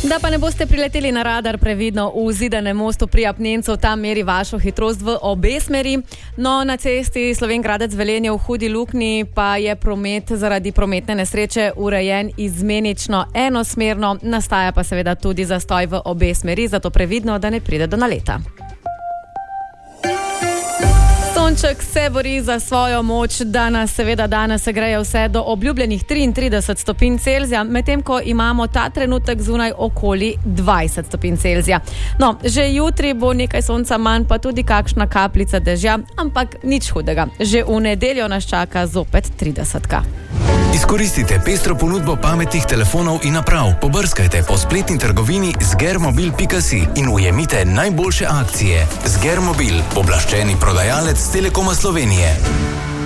Da pa ne boste prileteli na radar previdno v Zidanem mostu pri Apnencu, tam meri vašo hitrost v obe smeri. No, na cesti Slovenj Gradec-Velenje v Hudi Luknji pa je promet zaradi prometne nesreče urejen izmenično enosmerno, nastaja pa seveda tudi zastoj v obe smeri, zato previdno, da ne pride do naleta. Sonček se bori za svojo moč, danes segreje vse do obljubljenih 33 stopinj Celzija, medtem ko imamo ta trenutek zunaj okoli 20 stopinj Celzija. No, že jutri bo nekaj sonca manj, pa tudi kakšna kapljica dežja, ampak nič hudega. Že v nedeljo nas čaka zopet 30. Izkoristite pestro ponudbo pametnih telefonov in naprav. Pobrskajte po spletni trgovini zgermobil.si in ujemite najboljše akcije. Zgermobil, pooblaščeni prodajalec Telekoma Slovenije.